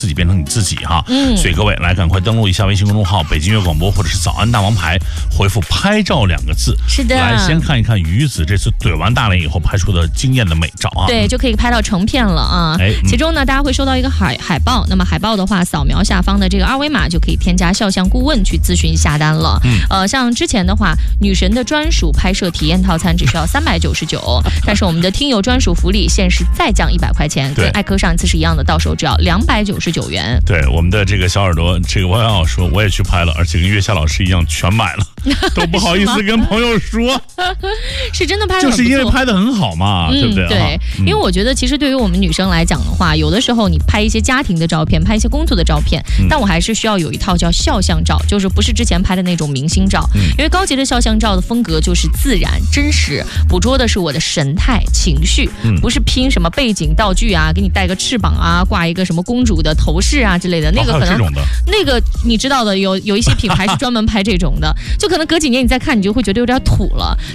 自己变成你自己哈，所以各位来赶快登录一下微信公众号北京乐广播或者是早安大王牌，回复拍照2个字， 是的， 来先看一看鱼子这次怼完大连以后拍出的惊艳的美照啊， 对，就可以拍到成片了啊。其中呢，大家会收到一个海报，那么海报的话，扫描下方的这个2维码就可以添加肖像顾问去咨询下单了。像之前的话，女神的专属拍摄体验套餐只需要399，但是我们的听友专属福利限时再降100块钱，跟爱科上一次是一样的，到手只要299元。 对，我们的这个小耳朵，这个我要说，我也去拍了，而且跟月下老师一样全买了，都不好意思跟朋友说， 是真的拍得很不错， 就是因为拍得很好嘛，对不对？ 对，因为我觉得其实对于我们女生来讲的话，有的时候你拍一些家庭的照片，拍一些工作的照片，但我还是需要有一套叫肖像照，就是不是之前拍的那种明星照，因为高级的肖像照的风格就是自然真实，捕捉的是我的神态情绪，不是拼什么背景道具啊，给你带个翅膀啊，挂一个什么公主的头饰啊之类的，那个可能那个你知道的，有一些品牌是专门拍这种的，就可能隔几年你再看，你就会觉得有点土了。